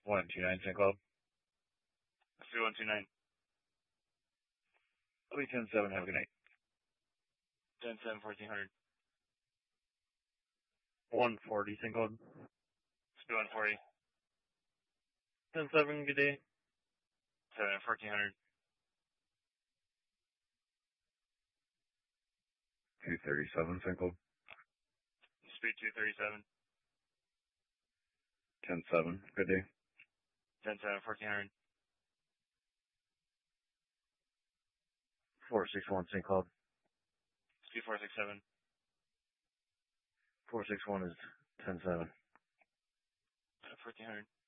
129 St. Cloud. Let's do 129. I'll be 10-7. Have a good night. 10-7, 1400. 140 St. Cloud. Let's do 140. 10-7. Good day. 7, 1400. 237 St. Cloud. Speed 237. 10-7. Good day. 10-7, 1400. 461 St. Cloud. Speed 467. 461 is 10-7. 1400.